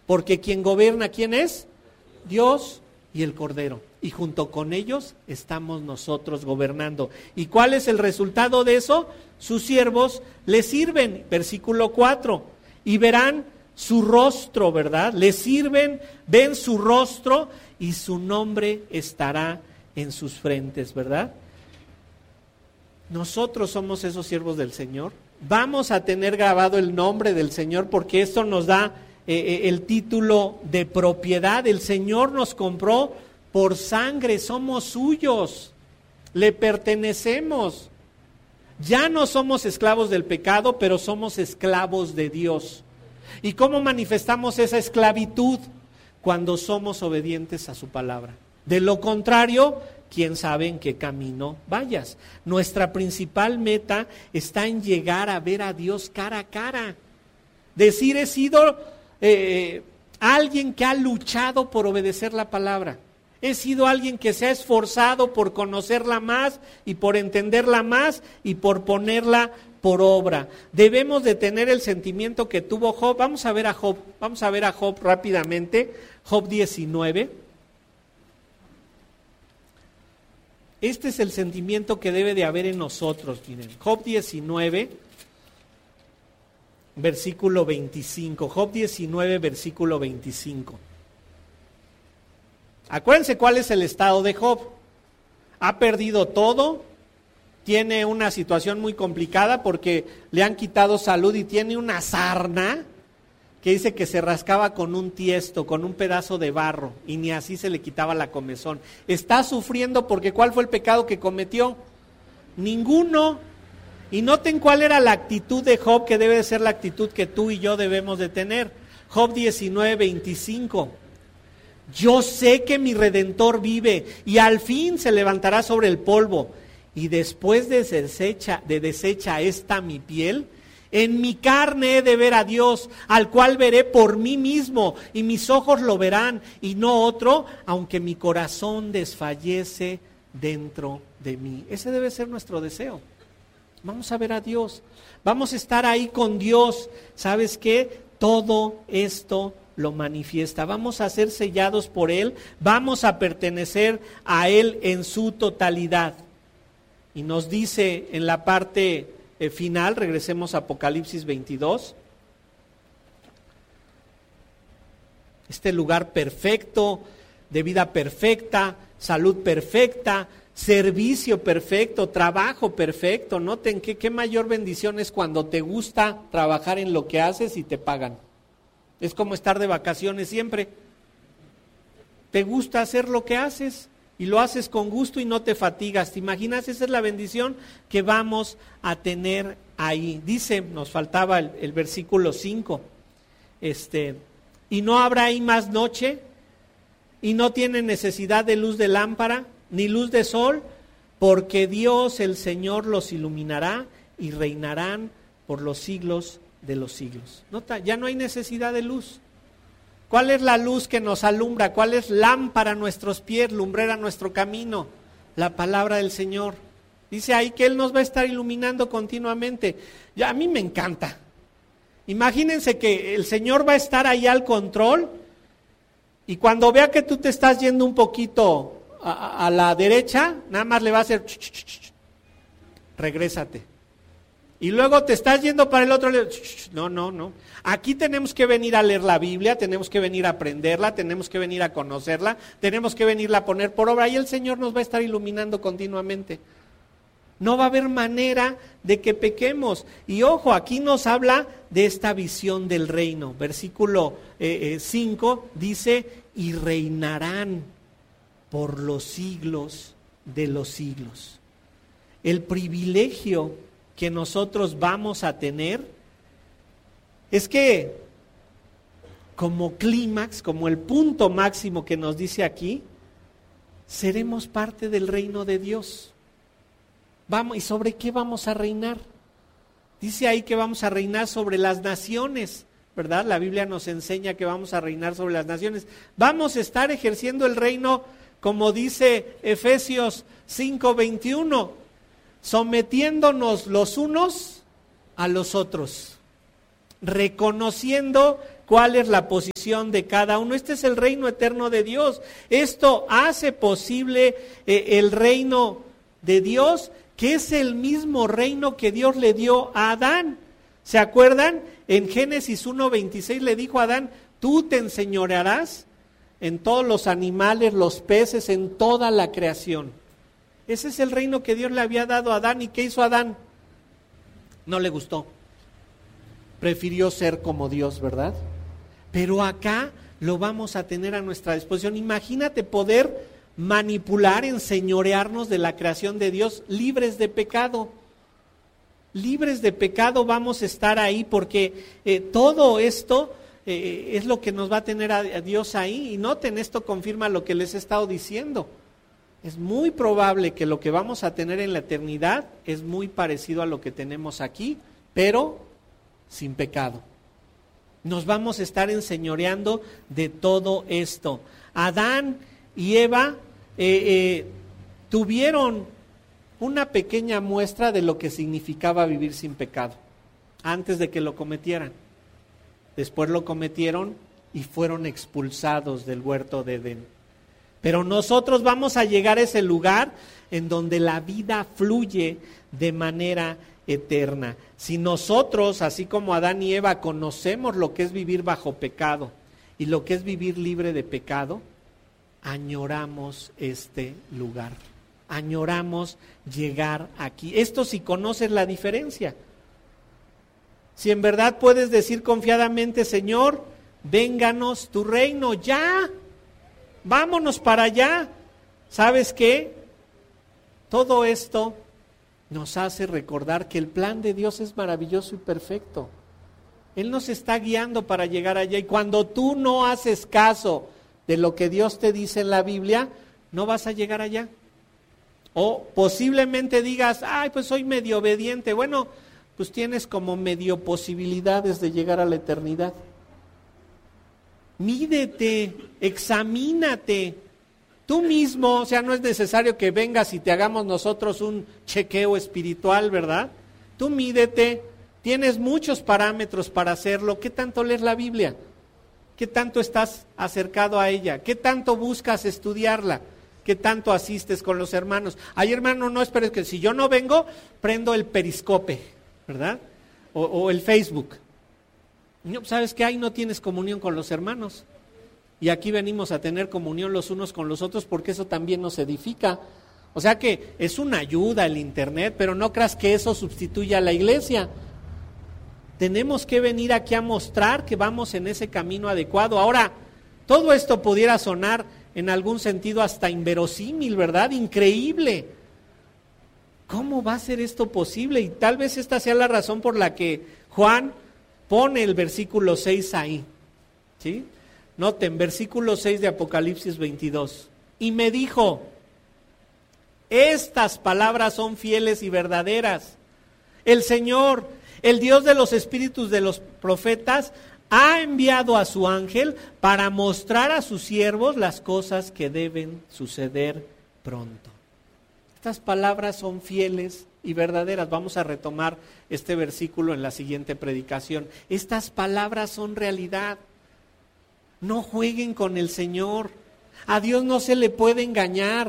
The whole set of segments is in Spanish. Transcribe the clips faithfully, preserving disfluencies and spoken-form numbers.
porque quien gobierna, ¿quién es? Dios y el Cordero. Y junto con ellos estamos nosotros gobernando. ¿Y cuál es el resultado de eso? Sus siervos le sirven, versículo cuatro, y verán su rostro, ¿verdad? Le sirven, ven su rostro y su nombre estará en sus frentes, ¿verdad? Nosotros somos esos siervos del Señor. Vamos a tener grabado el nombre del Señor porque esto nos da eh, el título de propiedad. El Señor nos compró por sangre, somos suyos, le pertenecemos. Ya no somos esclavos del pecado, pero somos esclavos de Dios. ¿Y cómo manifestamos esa esclavitud? Cuando somos obedientes a su palabra. De lo contrario, quién sabe en qué camino vayas. Nuestra principal meta está en llegar a ver a Dios cara a cara. Decir, he sido eh, alguien que ha luchado por obedecer la palabra. He sido alguien que se ha esforzado por conocerla más y por entenderla más y por ponerla por obra. Debemos de tener el sentimiento que tuvo Job. Vamos a ver a Job, vamos a ver a Job rápidamente. Job diecinueve. Este es el sentimiento que debe de haber en nosotros. Miren, Job diecinueve, versículo veinticinco. Job diecinueve, versículo veinticinco. Acuérdense cuál es el estado de Job. Ha perdido todo, tiene una situación muy complicada porque le han quitado salud y tiene una sarna que dice que se rascaba con un tiesto, con un pedazo de barro, y ni así se le quitaba la comezón. Está sufriendo porque ¿cuál fue el pecado que cometió? Ninguno. Y noten cuál era la actitud de Job, que debe de ser la actitud que tú y yo debemos de tener. Job diecinueve, veinticinco. Yo sé que mi Redentor vive y al fin se levantará sobre el polvo. Y después de deshecha, de deshecha esta mi piel, en mi carne he de ver a Dios, al cual veré por mí mismo, y mis ojos lo verán, y no otro, aunque mi corazón desfallece dentro de mí. Ese debe ser nuestro deseo. Vamos a ver a Dios, vamos a estar ahí con Dios. ¿Sabes qué? Todo esto lo manifiesta. Vamos a ser sellados por Él, vamos a pertenecer a Él en su totalidad. Y nos dice en la parte eh, final, regresemos a Apocalipsis veintidós, este lugar perfecto, de vida perfecta, salud perfecta, servicio perfecto, trabajo perfecto. Noten que qué mayor bendición es cuando te gusta trabajar en lo que haces y te pagan. Es como estar de vacaciones siempre. Te gusta hacer lo que haces y lo haces con gusto y no te fatigas. ¿Te imaginas? Esa es la bendición que vamos a tener ahí. Dice, nos faltaba el, el versículo cinco. Este, y no habrá ahí más noche, y no tienen necesidad de luz de lámpara, ni luz de sol, porque Dios el Señor los iluminará y reinarán por los siglos de los siglos. Nota, ya no hay necesidad de luz. ¿Cuál es la luz que nos alumbra? ¿Cuál es lámpara a nuestros pies, lumbrera a nuestro camino? La palabra del Señor. Dice ahí que Él nos va a estar iluminando continuamente. Ya, a mí me encanta. Imagínense que el Señor va a estar ahí al control y cuando vea que tú te estás yendo un poquito a, a la derecha, nada más le va a hacer ch, ch, ch, ch, regrésate. Y luego te estás yendo para el otro lado. No, no, no. Aquí tenemos que venir a leer la Biblia, tenemos que venir a aprenderla, tenemos que venir a conocerla, tenemos que venirla a poner por obra y el Señor nos va a estar iluminando continuamente. No va a haber manera de que pequemos. Y ojo, aquí nos habla de esta visión del reino. Versículo cinco dice, y reinarán por los siglos de los siglos. El privilegio que nosotros vamos a tener es que como clímax, como el punto máximo que nos dice aquí, seremos parte del reino de Dios. Vamos, ¿y sobre qué vamos a reinar? Dice ahí que vamos a reinar sobre las naciones, ¿verdad? La Biblia nos enseña que vamos a reinar sobre las naciones. Vamos a estar ejerciendo el reino, como dice Efesios cinco veintiuno, sometiéndonos los unos a los otros, reconociendo cuál es la posición de cada uno. Este es el reino eterno de Dios. Esto hace posible eh, el reino de Dios, que es el mismo reino que Dios le dio a Adán. ¿Se acuerdan? En Génesis uno veintiséis le dijo a Adán, tú te enseñorearás en todos los animales, los peces, en toda la creación. Ese es el reino que Dios le había dado a Adán. ¿Y qué hizo Adán? No le gustó. Prefirió ser como Dios, ¿verdad? Pero acá lo vamos a tener a nuestra disposición. Imagínate poder manipular, enseñorearnos de la creación de Dios, libres de pecado. Libres de pecado vamos a estar ahí, porque eh, todo esto eh, es lo que nos va a tener a, a Dios ahí. Y noten, esto confirma lo que les he estado diciendo. Es muy probable que lo que vamos a tener en la eternidad es muy parecido a lo que tenemos aquí, pero sin pecado. Nos vamos a estar enseñoreando de todo esto. Adán y Eva eh, eh, tuvieron una pequeña muestra de lo que significaba vivir sin pecado, antes de que lo cometieran. Después lo cometieron y fueron expulsados del huerto de Edén. Pero nosotros vamos a llegar a ese lugar en donde la vida fluye de manera eterna. Si nosotros, así como Adán y Eva, conocemos lo que es vivir bajo pecado y lo que es vivir libre de pecado, añoramos este lugar. Añoramos llegar aquí. Esto si conoces la diferencia. Si en verdad puedes decir confiadamente, Señor, vénganos tu reino ya. Vámonos para allá. ¿Sabes qué? Todo esto nos hace recordar que el plan de Dios es maravilloso y perfecto. Él nos está guiando para llegar allá. Y cuando tú no haces caso de lo que Dios te dice en la Biblia, no vas a llegar allá. O posiblemente digas, ay, pues soy medio obediente. Bueno, pues tienes como medio posibilidades de llegar a la eternidad. Mídete, examínate, tú mismo, o sea, no es necesario que vengas y te hagamos nosotros un chequeo espiritual, ¿verdad? Tú mídete, tienes muchos parámetros para hacerlo. ¿Qué tanto lees la Biblia? ¿Qué tanto estás acercado a ella? ¿Qué tanto buscas estudiarla? ¿Qué tanto asistes con los hermanos? Ay, hermano, no esperes que si yo no vengo, prendo el periscope, ¿verdad? O, o el Facebook. No, ¿sabes qué? Ahí no tienes comunión con los hermanos. Y aquí venimos a tener comunión los unos con los otros, porque eso también nos edifica. O sea que es una ayuda el internet, pero no creas que eso sustituya a la iglesia. Tenemos que venir aquí a mostrar que vamos en ese camino adecuado. Ahora, todo esto pudiera sonar en algún sentido hasta inverosímil, ¿verdad? Increíble. ¿Cómo va a ser esto posible? Y tal vez esta sea la razón por la que Juan pone el versículo seis ahí, ¿sí? Noten, versículo seis de Apocalipsis veintidós. Y me dijo, estas palabras son fieles y verdaderas. El Señor, el Dios de los espíritus de los profetas, ha enviado a su ángel para mostrar a sus siervos las cosas que deben suceder pronto. Estas palabras son fieles y verdaderas. Vamos a retomar este versículo en la siguiente predicación. Estas palabras son realidad. No jueguen con el Señor. A Dios no se le puede engañar.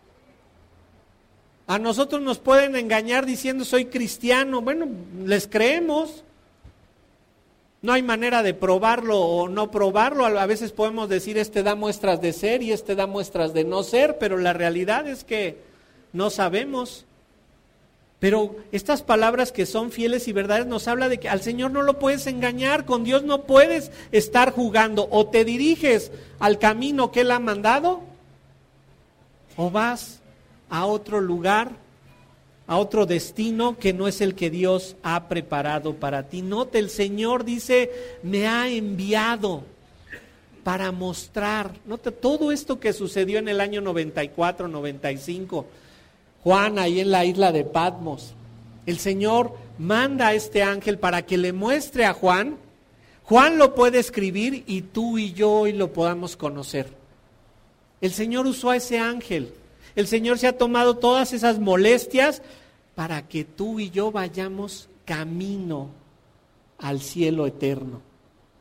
A nosotros nos pueden engañar diciendo soy cristiano. Bueno, les creemos. No hay manera de probarlo o no probarlo. A veces podemos decir este da muestras de ser y este da muestras de no ser, pero la realidad es que no sabemos. Pero estas palabras que son fieles y verdaderas nos habla de que al Señor no lo puedes engañar, con Dios no puedes estar jugando. O te diriges al camino que Él ha mandado, o vas a otro lugar, a otro destino que no es el que Dios ha preparado para ti. Note, el Señor dice, me ha enviado para mostrar. Note todo esto que sucedió en el año noventa y cuatro, noventa y cinco. Juan ahí en la isla de Patmos. El Señor manda a este ángel para que le muestre a Juan. Juan lo puede escribir y tú y yo hoy lo podamos conocer. El Señor usó a ese ángel. El Señor se ha tomado todas esas molestias para que tú y yo vayamos camino al cielo eterno.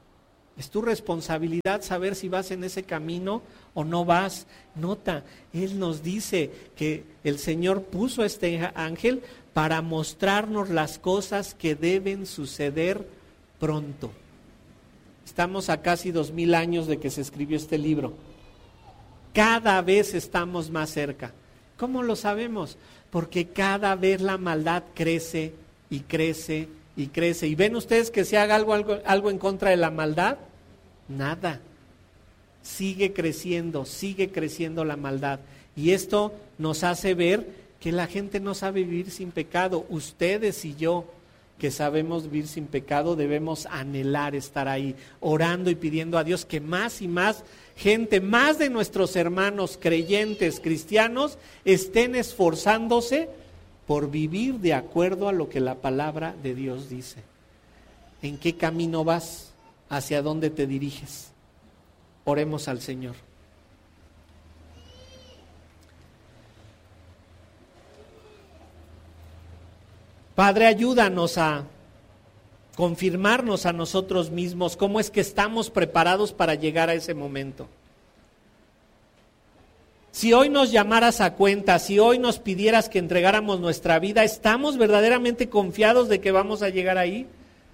Es tu responsabilidad saber si vas en ese camino o no vas. Nota, Él nos dice que el Señor puso a este ángel para mostrarnos las cosas que deben suceder pronto. Estamos a casi dos mil años de que se escribió este libro. Cada vez estamos más cerca. ¿Cómo lo sabemos? Porque cada vez la maldad crece y crece y crece. ¿Y ven ustedes que se haga algo, algo, algo en contra de la maldad? Nada. Sigue creciendo, sigue creciendo la maldad. Y esto nos hace ver que la gente no sabe vivir sin pecado. Ustedes y yo, que sabemos vivir sin pecado, debemos anhelar estar ahí, orando y pidiendo a Dios que más y más gente, más de nuestros hermanos creyentes, cristianos, estén esforzándose por vivir de acuerdo a lo que la palabra de Dios dice. ¿En qué camino vas? ¿Hacia dónde te diriges? Oremos al Señor. Padre, ayúdanos a confirmarnos a nosotros mismos cómo es que estamos preparados para llegar a ese momento. Si hoy nos llamaras a cuenta, si hoy nos pidieras que entregáramos nuestra vida, ¿estamos verdaderamente confiados de que vamos a llegar ahí?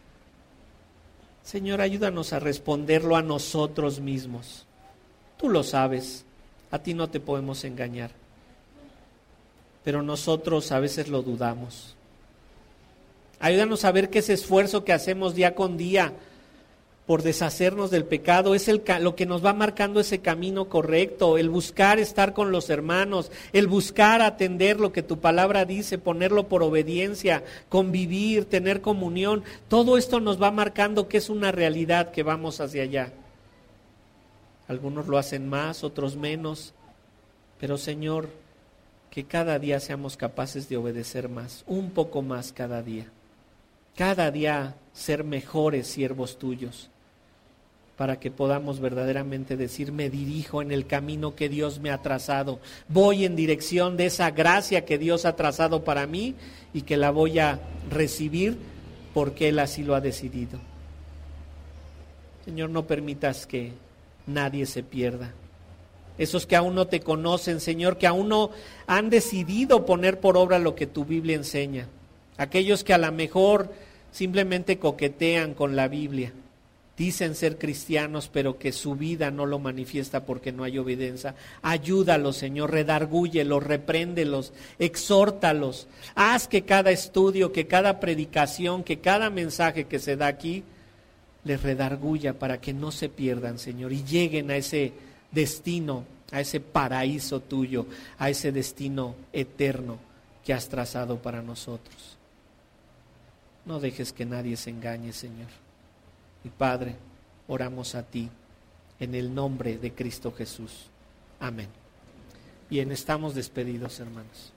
Señor, ayúdanos a responderlo a nosotros mismos. Tú lo sabes, a ti no te podemos engañar, pero nosotros a veces lo dudamos. Ayúdanos a ver que ese esfuerzo que hacemos día con día por deshacernos del pecado es el, lo que nos va marcando ese camino correcto, el buscar estar con los hermanos, el buscar atender lo que tu palabra dice, ponerlo por obediencia, convivir, tener comunión. Todo esto nos va marcando que es una realidad que vamos hacia allá. Algunos lo hacen más, otros menos, pero Señor, que cada día seamos capaces de obedecer más, un poco más cada día. Cada día ser mejores siervos tuyos, para que podamos verdaderamente decir, me dirijo en el camino que Dios me ha trazado, voy en dirección de esa gracia que Dios ha trazado para mí y que la voy a recibir porque Él así lo ha decidido. Señor, no permitas que nadie se pierda. Esos que aún no te conocen, Señor, que aún no han decidido poner por obra lo que tu Biblia enseña. Aquellos que a lo mejor simplemente coquetean con la Biblia, dicen ser cristianos, pero que su vida no lo manifiesta porque no hay obediencia. Ayúdalos, Señor, redargúyelos, repréndelos, exhórtalos. Haz que cada estudio, que cada predicación, que cada mensaje que se da aquí, les redarguya para que no se pierdan, Señor, y lleguen a ese destino, a ese paraíso tuyo, a ese destino eterno que has trazado para nosotros. No dejes que nadie se engañe, Señor. Y Padre, oramos a ti en el nombre de Cristo Jesús. Amén. Bien, estamos despedidos, hermanos.